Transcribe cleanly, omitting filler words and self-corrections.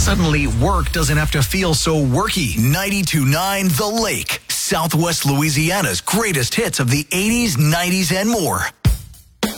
Suddenly, work doesn't have to feel so worky. 92.9 The Lake, Southwest Louisiana's greatest hits of the 80s, 90s, and more.